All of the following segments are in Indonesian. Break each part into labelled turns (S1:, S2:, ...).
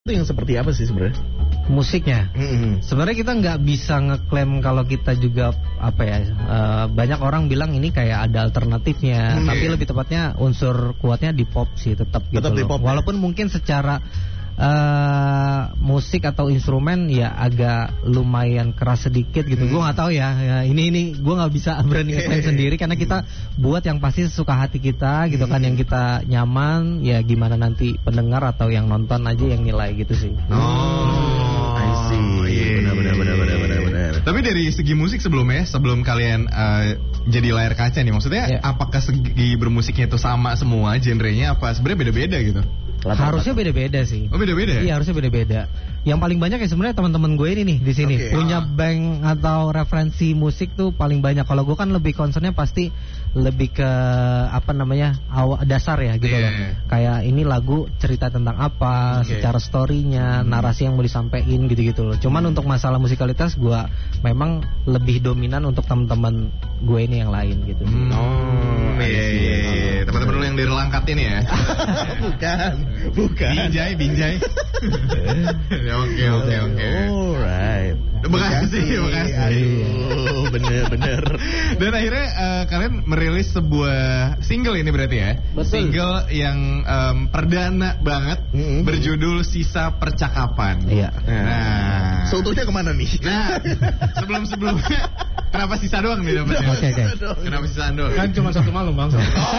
S1: itu yang seperti apa sih sebenarnya?
S2: Musiknya. Sebenarnya kita nggak bisa ngeklaim kalau kita juga apa ya. Banyak orang bilang ini kayak ada alternatifnya, tapi lebih tepatnya unsur kuatnya di pop sih tetap gitu
S1: Tetap di
S2: loh.
S1: pop,
S2: Walaupun mungkin secara musik atau instrumen ya agak lumayan keras sedikit gitu. Gue nggak tahu ya. Ini gue nggak bisa berani ngeklaim sendiri karena kita buat yang pasti sesuka hati kita gitu kan, yang kita nyaman. Ya gimana nanti pendengar atau yang nonton aja yang nilai gitu sih.
S1: I see. Benar.
S3: Tapi dari segi musik sebelum kalian jadi layar kaca nih, maksudnya apakah segi bermusiknya itu sama semua genrenya, apa sebenarnya beda-beda gitu?
S2: Harusnya beda-beda sih.
S3: Oh, beda-beda?
S2: Iya, harusnya beda-beda. Yang paling banyak ya sebenarnya teman-teman gue ini nih di sini punya bank atau referensi musik tuh paling banyak. Kalau gue kan lebih concernnya pasti lebih ke apa namanya dasar ya gitu loh. Kayak ini lagu cerita tentang apa, secara storynya, narasi yang mau disampaikan gitu-gitu loh. Cuman untuk masalah musikalitas gue memang lebih dominan untuk teman-teman gue ini yang lain gitu.
S3: Teman-teman lu yang dari Langkat ini ya?
S1: Bukan.
S3: Binjai. Oke.
S1: Alright.
S3: Makasih.
S1: Aduh, bener.
S3: Dan akhirnya kalian merilis sebuah single ini berarti ya?
S2: Betul.
S3: Single yang perdana banget, berjudul Sisa Percakapan.
S2: Iya.
S3: Nah,
S1: seutuhnya kemana nih?
S3: Nah, sebelum-sebelumnya kenapa sisa doang nih dapetnya?
S2: Oke.
S3: Kenapa sisa doang?
S4: Kan cuma satu malam bang.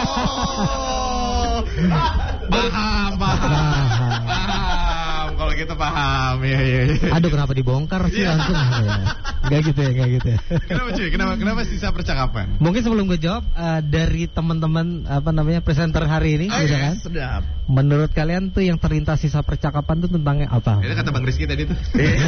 S3: Paham. Kalau gitu paham. Iya.
S2: Aduh, kenapa dibongkar sih langsung? Gak gitu ya.
S3: Kenapa cuy? Kenapa Sisa Percakapan?
S2: Mungkin sebelum gue jawab, dari teman-teman apa namanya presenter hari ini, gitu kan?
S1: Sedap.
S2: Menurut kalian tuh yang terlintas Sisa Percakapan tuh tentang apa?
S3: Itu kata Bang Rizky tadi tuh.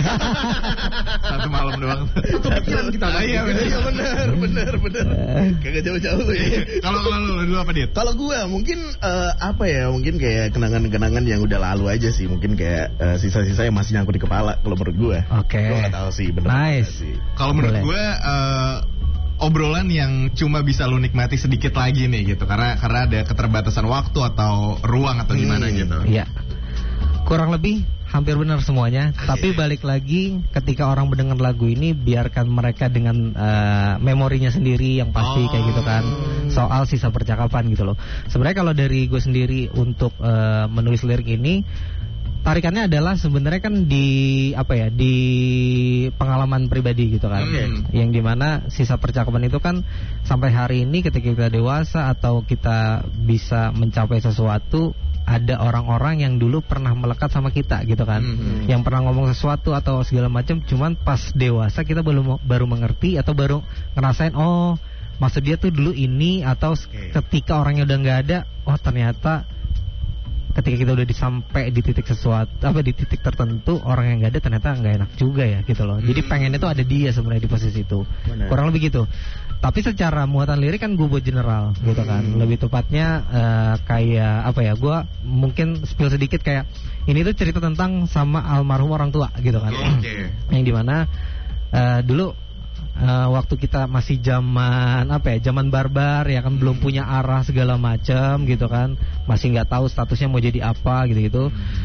S3: Satu malam doang.
S1: Pikiran kita.
S3: Iya
S1: bener. Kagak jauh-jauh lu ya.
S3: Kalau lu dulu apa, Dit?
S1: Kalau gue mungkin apa ya? Mungkin kayak kenangan-kenangan yang udah lalu aja sih. Mungkin kayak sisa-sisa yang masih nyangkut di kepala. Kalau menurut gue.
S2: Oke.
S1: Gue nggak tahu sih. Bener.
S2: Nice.
S3: Kalau menurut gue obrolan yang cuma bisa lu nikmati sedikit lagi nih gitu, karena ada keterbatasan waktu atau ruang atau gimana gitu.
S2: Iya. Kurang lebih hampir benar semuanya. Tapi balik lagi ketika orang mendengar lagu ini, biarkan mereka dengan memorinya sendiri yang pasti kayak gitu kan. Soal Sisa Percakapan gitu loh. Sebenarnya kalau dari gue sendiri untuk menulis lirik ini, tarikannya adalah sebenarnya kan di pengalaman pribadi gitu kan. Yang dimana Sisa Percakapan itu kan sampai hari ini ketika kita dewasa atau kita bisa mencapai sesuatu, ada orang-orang yang dulu pernah melekat sama kita gitu kan. Yang pernah ngomong sesuatu atau segala macam, cuman pas dewasa kita baru mengerti atau baru ngerasain, oh maksud dia tuh dulu ini, atau ketika orangnya udah nggak ada, oh ternyata ketika kita udah sampai di titik di titik tertentu, orang yang nggak ada ternyata nggak enak juga ya gitu loh. Jadi pengennya tuh ada dia sebenarnya di posisi itu. Kurang lebih gitu. Tapi secara muatan lirik kan gue buat general gitu kan. Lebih tepatnya kayak apa ya? Gue mungkin spill sedikit kayak ini tuh cerita tentang sama almarhum orang tua gitu kan. Yang dimana dulu waktu kita masih zaman barbar ya kan, belum punya arah segala macam gitu kan, masih nggak tahu statusnya mau jadi apa gitu.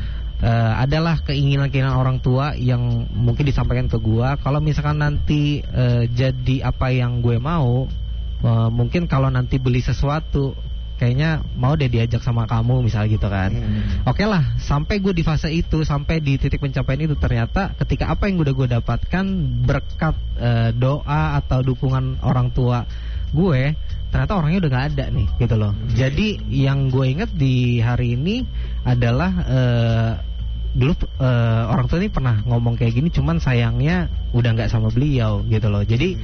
S2: Adalah keinginan orang tua yang mungkin disampaikan ke gua, kalau misalkan nanti jadi apa yang gue mau, mungkin kalau nanti beli sesuatu kayaknya mau deh diajak sama kamu misalnya gitu kan. Oke lah, sampai gue di fase itu, sampai di titik pencapaian itu, ternyata ketika apa yang udah gue dapatkan berkat doa atau dukungan orang tua gue, ternyata orangnya udah gak ada nih gitu loh. Jadi yang gue inget di hari ini adalah dulu orang tua ini pernah ngomong kayak gini, cuman sayangnya udah gak sama beliau gitu loh. Jadi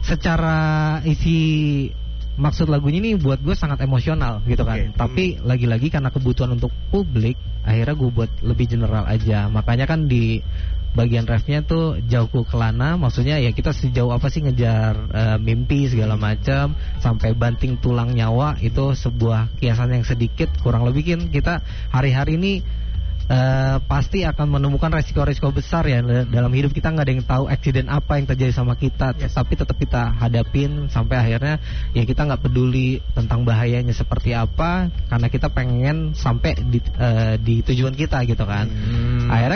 S2: secara isi maksud lagunya ini buat gue sangat emosional gitu kan. Tapi lagi-lagi karena kebutuhan untuk publik, akhirnya gue buat lebih general aja. Makanya kan di bagian refnya tuh jauhku kelana, maksudnya ya kita sejauh apa sih ngejar mimpi segala macam sampai banting tulang nyawa. Itu sebuah kiasan yang sedikit, kurang lebih kan kita hari-hari ini pasti akan menemukan resiko-resiko besar ya dalam hidup kita. Nggak ada yang tahu eksiden apa yang terjadi sama kita, tapi tetap kita hadapin sampai akhirnya ya kita nggak peduli tentang bahayanya seperti apa, karena kita pengen sampai di tujuan kita gitu kan. Akhirnya